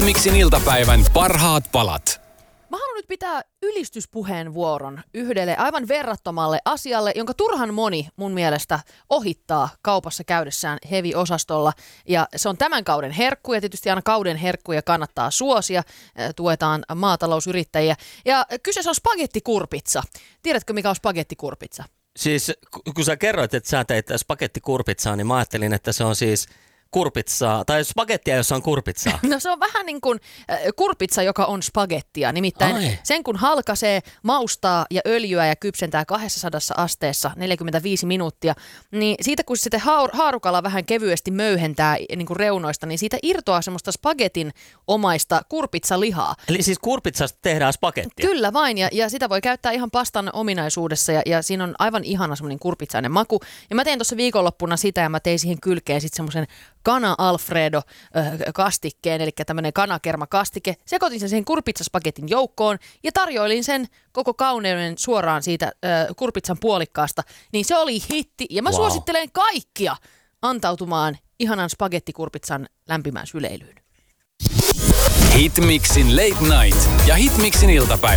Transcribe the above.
Hitmixin iltapäivän parhaat palat. Mä haluan nyt pitää ylistyspuheenvuoron yhdelle aivan verrattomalle asialle, jonka turhan moni mun mielestä ohittaa kaupassa käydessään heavy-osastolla. Ja se on tämän kauden herkku, ja tietysti aina kauden herkkuja kannattaa suosia. Tuetaan maatalousyrittäjiä. Ja kyseessä on spagettikurpitsa. Tiedätkö, mikä on spagettikurpitsa? Siis kun sä kerroit, että sä teit spagettikurpitsaa, niin mä ajattelin, että se on siis kurpitsaa, tai spagettia, jossa on kurpitsaa. No se on vähän niin kuin kurpitsa, joka on spagettia. Nimittäin sen kun halkaisee, maustaa ja öljyä ja kypsentää 200 asteessa 45 minuuttia, niin siitä kun sitten haarukalla vähän kevyesti möyhentää niin kuin reunoista, niin siitä irtoaa semmoista spagetin omaista kurpitsalihaa. Eli siis kurpitsasta tehdään spagettia? Kyllä vain, ja sitä voi käyttää ihan pastan ominaisuudessa, ja siinä on aivan ihana semmoinen kurpitsainen maku. Ja mä tein tuossa viikonloppuna sitä, ja mä tein siihen kylkeen sitten semmoisen kana Alfredo kastikkeen, eli tämmöinen kanakermakastike. Sekoitin sen siihen kurpitsaspagetin joukkoon ja tarjoilin sen koko kauneuden suoraan siitä kurpitsan puolikkaasta. Niin se oli hitti, ja mä suosittelen kaikkia antautumaan ihanan spagettikurpitsan lämpimään syleilyyn. Hitmixin Late Night ja Hitmixin iltapäivä.